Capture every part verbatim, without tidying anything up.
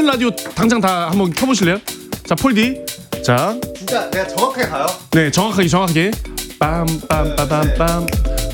보이는 라디오 당장 다 한번 켜보실래요? 자, 폴디. 자, 진짜 내가 정확하게 가요. 네, 정확하게 정확하게. 빰빰빠밤빰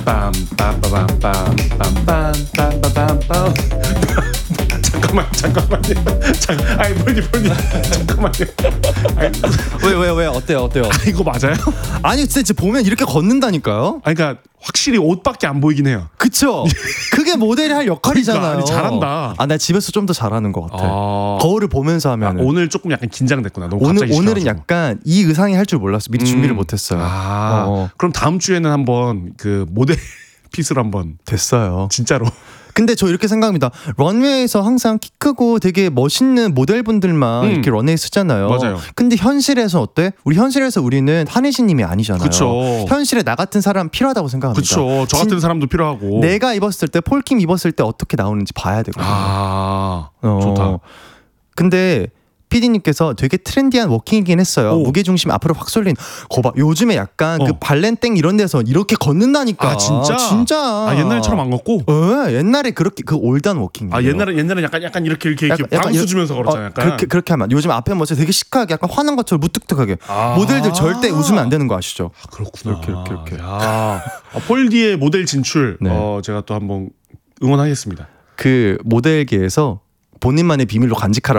빰빰빠밤빰빰빰빰빰빰빰. 잠깐만 잠깐만요. 잠깐, 아니 폴디 폴디 잠깐만요. 왜 왜 왜 어때요 어때요? 아, 이거 맞아요? 아니 진짜 보면 이렇게 걷는다니까요. 아니, 그러니까 확실히 옷밖에 안 보이긴 해요. 그쵸? 그게 모델이 할 역할이잖아요. 그러니까, 아니, 잘한다. 아, 나 집에서 좀 더 잘하는 것 같아. 아. 거울을 보면서 하면. 아, 오늘 조금 약간 긴장됐구나. 너무 오늘 갑자기 오늘은 시켜가지고. 약간 이 의상이 할 줄 몰랐어. 미리 음. 준비를 못했어요. 아, 어. 그럼 다음 주에는 한번 그 모델 핏으로 한번 됐어요. 진짜로. 근데 저 이렇게 생각합니다. 런웨이에서 항상 키 크고 되게 멋있는 모델분들만 음. 이렇게 런웨이 쓰잖아요. 맞아요. 근데 현실에서 어때? 우리 현실에서 우리는 한혜진님이 아니잖아요. 그쵸. 현실에 나 같은 사람 필요하다고 생각합니다. 그쵸. 저 같은 진- 사람도 필요하고. 내가 입었을 때 폴킴 입었을 때 어떻게 나오는지 봐야 되거든요. 아, 어. 좋다. 근데 피디님께서 되게 트렌디한 워킹이긴 했어요. 오. 무게중심 앞으로 확 쏠린. 거봐 요즘에 약간 어. 그 발렌땡 이런 데서 이렇게 걷는다니까. 아, 진짜? 진짜. 아, 옛날처럼 안 걷고. 어, 옛날에 그렇게 그 올드한 워킹. 아, 옛날에 옛날에 약간 약간 이렇게 이렇게 이렇게 방수 이렇게- 주면서 걸었잖아요. 어, 약간. 그렇게 그렇게 하면 요즘 앞에 멋져 되게 시크하게 약간 화난 것처럼 무뚝뚝하게. 아. 모델들 절대 웃으면 안 되는 거 아시죠? 아, 그렇구나. 이렇게, 이렇게, 이렇게. 야, 아, 폴디의 모델 진출. 네. 어, 제가 또 한번 응원하겠습니다. 그 모델계에서 본인만의 비밀로 간직하라고